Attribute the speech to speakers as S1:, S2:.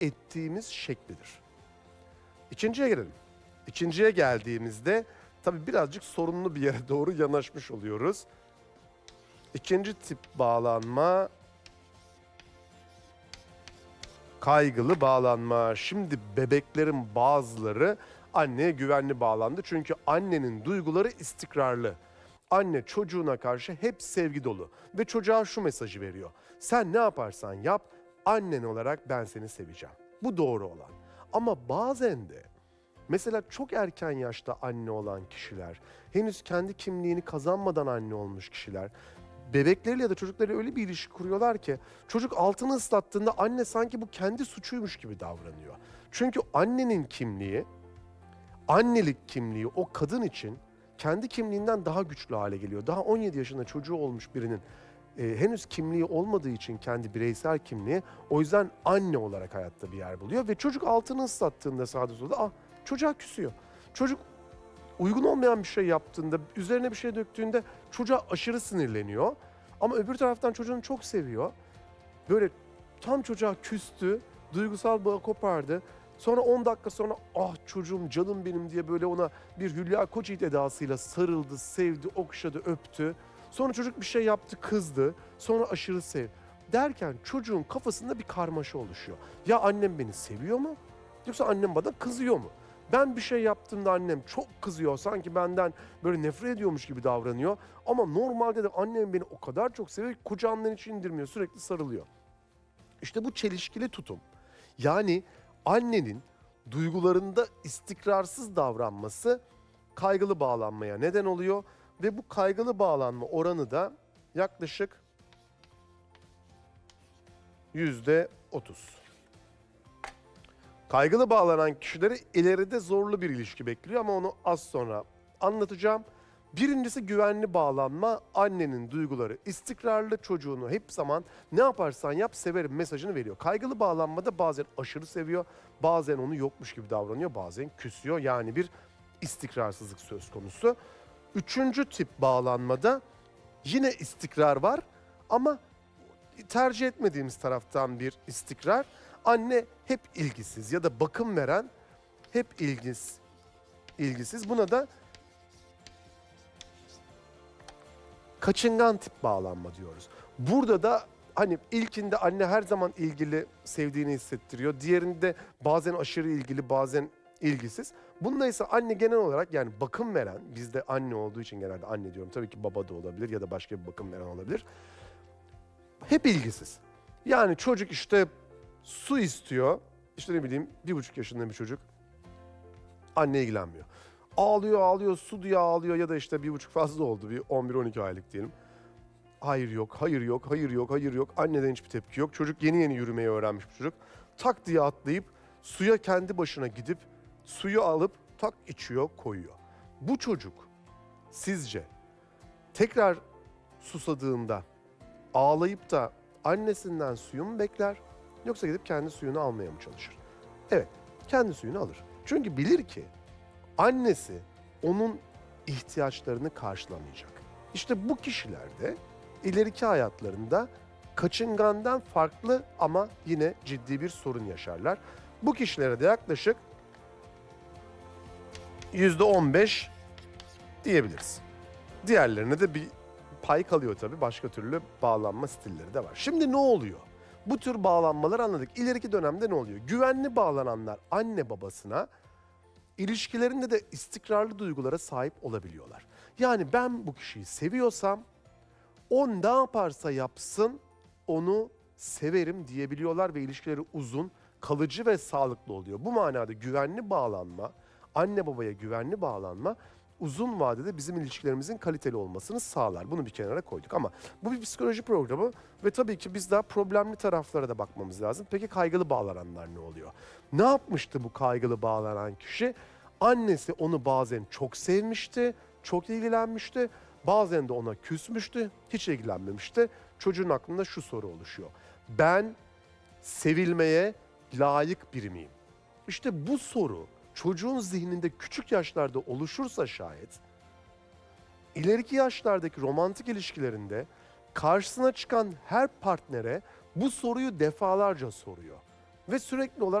S1: ettiğimiz şeklidir. İkinciye gelelim. İkinciye geldiğimizde tabii birazcık sorunlu bir yere doğru yanaşmış oluyoruz. İkinci tip bağlanma, kaygılı bağlanma. Şimdi bebeklerin bazıları anneye güvenli bağlandı. Çünkü annenin duyguları istikrarlı. Anne çocuğuna karşı hep sevgi dolu ve çocuğa şu mesajı veriyor. Sen ne yaparsan yap, annen olarak ben seni seveceğim. Bu doğru olan. Ama bazen de mesela çok erken yaşta anne olan kişiler, henüz kendi kimliğini kazanmadan anne olmuş kişiler, bebekleriyle ya da çocuklarıyla öyle bir ilişki kuruyorlar ki çocuk altını ıslattığında anne sanki bu kendi suçuymuş gibi davranıyor. Çünkü annenin kimliği, annelik kimliği o kadın için kendi kimliğinden daha güçlü hale geliyor. Daha 17 yaşında çocuğu olmuş birinin henüz kimliği olmadığı için kendi bireysel kimliği o yüzden anne olarak hayatta bir yer buluyor ve çocuk altını ıslattığında sağda solda çocuğa küsüyor. Çocuk uygun olmayan bir şey yaptığında, üzerine bir şey döktüğünde çocuğa aşırı sinirleniyor. Ama öbür taraftan çocuğunu çok seviyor. Böyle tam çocuğa küstü, duygusal bağı kopardı. Sonra 10 dakika sonra ah çocuğum canım benim diye böyle ona bir Hülya Koçyiğit edasıyla sarıldı, sevdi, okşadı, öptü. Sonra çocuk bir şey yaptı, kızdı. Sonra aşırı sev. Derken çocuğun kafasında bir karmaşa oluşuyor. Ya annem beni seviyor mu? Yoksa annem bana kızıyor mu? Ben bir şey yaptığımda annem çok kızıyor. Sanki benden böyle nefret ediyormuş gibi davranıyor. Ama normalde de annem beni o kadar çok seviyor ki kucağımdan hiç indirmiyor. Sürekli sarılıyor. İşte bu çelişkili tutum. Yani annenin duygularında istikrarsız davranması kaygılı bağlanmaya neden oluyor. Ve bu kaygılı bağlanma oranı da yaklaşık %30. Kaygılı bağlanan kişileri ileride zorlu bir ilişki bekliyor ama onu az sonra anlatacağım. Birincisi güvenli bağlanma, annenin duyguları istikrarlı, çocuğunu hep zaman ne yaparsan yap severim mesajını veriyor. Kaygılı bağlanmada bazen aşırı seviyor, bazen onu yokmuş gibi davranıyor, bazen küsüyor. Yani bir istikrarsızlık söz konusu. Üçüncü tip bağlanmada yine istikrar var ama tercih etmediğimiz taraftan bir istikrar. Anne hep ilgisiz ya da bakım veren hep ilgisiz. Buna da kaçıngan tip bağlanma diyoruz. Burada da hani ilkinde anne her zaman ilgili, sevdiğini hissettiriyor. Diğerinde bazen aşırı ilgili, bazen ilgisiz. Bunda ise anne genel olarak yani bakım veren, bizde anne olduğu için genelde anne diyorum. Tabii ki baba da olabilir ya da başka bir bakım veren olabilir. Hep ilgisiz. Yani çocuk işte su istiyor. İşte ne bileyim 1,5 yaşında bir çocuk. Anne ilgilenmiyor. Ağlıyor, su diye ağlıyor ya da işte 1,5 fazla oldu. Bir 11-12 aylık diyelim. Hayır yok, hayır yok, hayır yok, hayır yok. Anneden hiçbir tepki yok. Çocuk yeni yürümeyi öğrenmiş bir çocuk. Tak diye atlayıp suya kendi başına gidip suyu alıp tak içiyor, koyuyor. Bu çocuk sizce tekrar susadığında ağlayıp da annesinden suyu mu bekler yoksa gidip kendi suyunu almaya mı çalışır? Evet, kendi suyunu alır. Çünkü bilir ki annesi onun ihtiyaçlarını karşılamayacak. İşte bu kişilerde ileriki hayatlarında kaçıngandan farklı ama yine ciddi bir sorun yaşarlar. Bu kişilere de yaklaşık %15 diyebiliriz. Diğerlerine de bir pay kalıyor tabii. Başka türlü bağlanma stilleri de var. Şimdi ne oluyor? Bu tür bağlanmaları anladık. İleriki dönemde ne oluyor? Güvenli bağlananlar anne babasına ilişkilerinde de istikrarlı duygulara sahip olabiliyorlar. Yani ben bu kişiyi seviyorsam o ne yaparsa yapsın onu severim diyebiliyorlar ve ilişkileri uzun, kalıcı ve sağlıklı oluyor. Bu manada güvenli bağlanma, anne babaya güvenli bağlanma uzun vadede bizim ilişkilerimizin kaliteli olmasını sağlar. Bunu bir kenara koyduk ama bu bir psikoloji programı ve tabii ki biz daha problemli taraflara da bakmamız lazım. Peki kaygılı bağlananlar ne oluyor? Ne yapmıştı bu kaygılı bağlanan kişi? Annesi onu bazen çok sevmişti, çok ilgilenmişti. Bazen de ona küsmüştü, hiç ilgilenmemişti. Çocuğun aklında şu soru oluşuyor. Ben sevilmeye layık biri miyim? İşte bu soru çocuğun zihninde küçük yaşlarda oluşursa şayet, ileriki yaşlardaki romantik ilişkilerinde karşısına çıkan her partnere bu soruyu defalarca soruyor. ve sürekli olarak